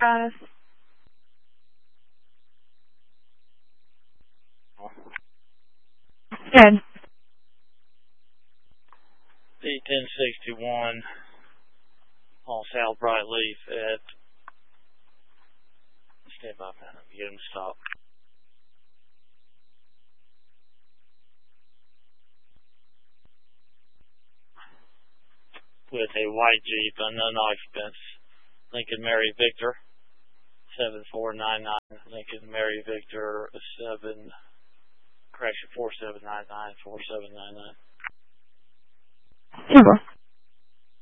Guys. Good. P1061 on South Brightleaf at stand by, man. Get him to stop. With a white Jeep, unknown occupants, Lincoln Mary Victor 7499, Lincoln Mary Victor 4799 4799. Super.